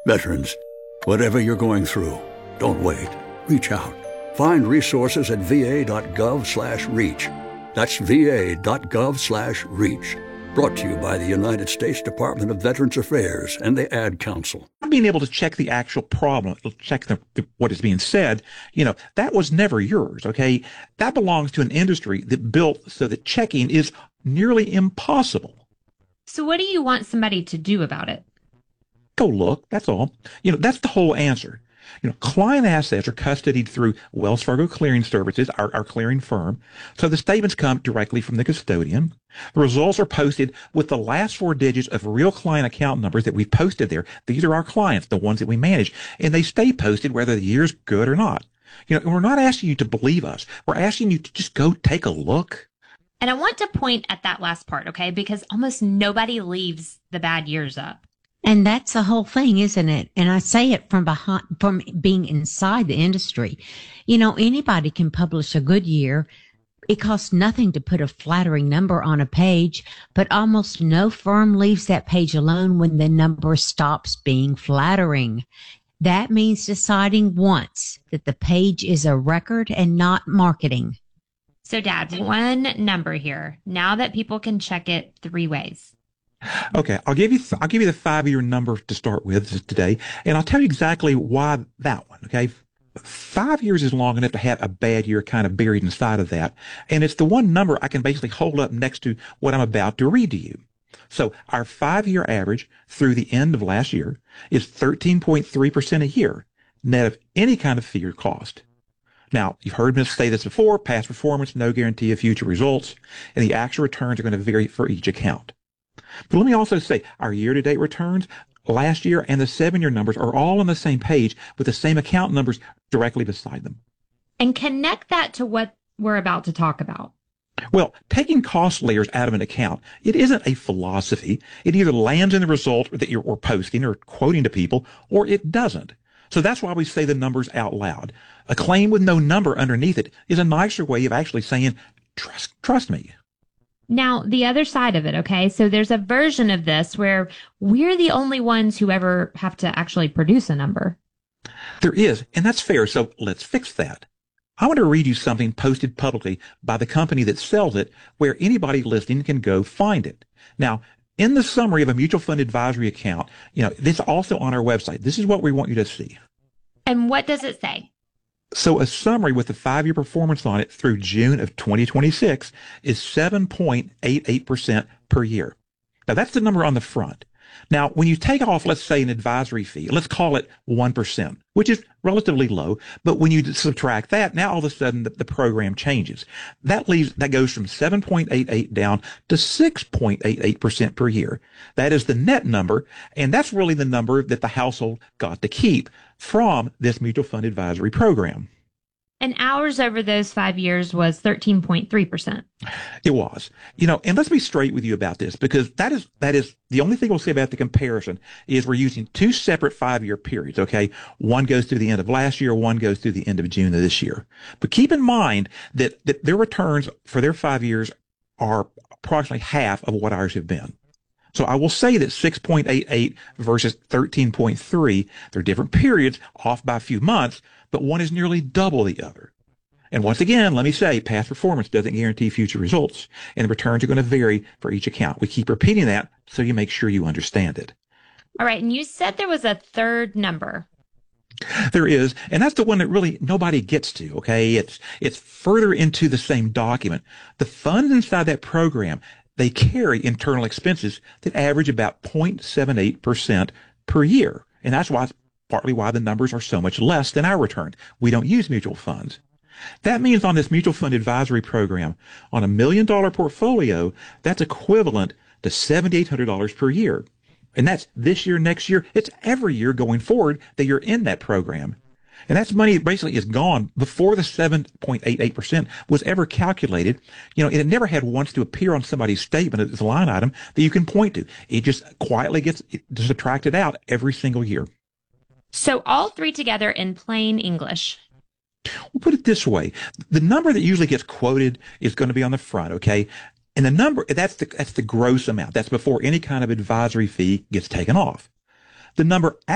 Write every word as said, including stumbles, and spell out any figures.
Veterans, whatever you're going through, don't wait. Reach out. Find resources at va.gov slash reach. That's va.gov slash reach. Brought to you by the United States Department of Veterans Affairs and the Ad Council. Being able to check the actual problem, check the, the, what is being said, you know, that was never yours, okay? That belongs to an industry that built so that checking is nearly impossible. So what do you want somebody to do about it? Go look, that's all. You know, that's the whole answer. You know, client assets are custodied through Wells Fargo Clearing Services, our, our clearing firm. So the statements come directly from the custodian. The results are posted with the last four digits of real client account numbers that we've posted there. These are our clients, the ones that we manage, and they stay posted whether the year's good or not. You know, and we're not asking you to believe us. We're asking you to just go take a look. And I want to point at that last part, okay? Because almost nobody leaves the bad years up. And that's the whole thing, isn't it? And I say it from behind, from being inside the industry. You know, anybody can publish a good year. It costs nothing to put a flattering number on a page, but almost no firm leaves that page alone when the number stops being flattering. That means deciding once that the page is a record and not marketing. So, Dad, one number here, now that people can check it three ways. Okay, I'll give you th- I'll give you the five-year number to start with today, and I'll tell you exactly why that one. Okay, five years is long enough to have a bad year kind of buried inside of that, and it's the one number I can basically hold up next to what I'm about to read to you. So our five-year average through the end of last year is thirteen point three percent a year, net of any kind of fee or cost. Now, you've heard me say this before: past performance, no guarantee of future results, and the actual returns are going to vary for each account. But let me also say, our year-to-date returns last year and the seven-year numbers are all on the same page with the same account numbers directly beside them. And connect that to what we're about to talk about. Well, taking cost layers out of an account, it isn't a philosophy. It either lands in the result that you're or posting or quoting to people, or it doesn't. So that's why we say the numbers out loud. A claim with no number underneath it is a nicer way of actually saying, trust, trust me. Now, the other side of it, okay? So there's a version of this where we're the only ones who ever have to actually produce a number. There is, and that's fair, so let's fix that. I want to read you something posted publicly by the company that sells it where anybody listening can go find it. Now, in the summary of a mutual fund advisory account, you know, this is also on our website. This is what we want you to see. And what does it say? So a summary with the five-year performance on it through June of twenty twenty-six is seven point eight eight percent per year. Now, that's the number on the front. Now, when you take off, let's say, an advisory fee, let's call it one percent, which is relatively low. But when you subtract that, now all of a sudden the, the program changes. That leaves, that goes from seven point eight eight down to six point eight eight percent per year. That is the net number, and that's really the number that the household got to keep from this mutual fund advisory program. And ours over those five years was thirteen point three percent. It was. You know, and let's be straight with you about this, because that is that is the only thing we'll say about the comparison is we're using two separate five-year periods, okay? One goes through the end of last year, one goes through the end of June of this year. But keep in mind that, that their returns for their five years are approximately half of what ours have been. So I will say that six point eight eight versus thirteen point three, they're different periods, off by a few months, but one is nearly double the other. And once again, let me say, past performance doesn't guarantee future results, and the returns are going to vary for each account. We keep repeating that so you make sure you understand it. All right, and you said there was a third number. There is, and that's the one that really nobody gets to, okay? It's it's further into the same document. The funds inside that program, they carry internal expenses that average about zero point seven eight percent per year. And that's why, partly why the numbers are so much less than our return. We don't use mutual funds. That means on this mutual fund advisory program, on a million dollar portfolio, that's equivalent to seven thousand eight hundred dollars per year. And that's this year, next year. It's every year going forward that you're in that program. And that's money that basically is gone before the seven point eight eight percent was ever calculated. You know, and it never had once to appear on somebody's statement as a line item that you can point to. It just quietly gets subtracted out every single year. So all three together in plain English. We'll put it this way. The number that usually gets quoted is going to be on the front, okay? And the number, that's the, that's the gross amount. That's before any kind of advisory fee gets taken off. The number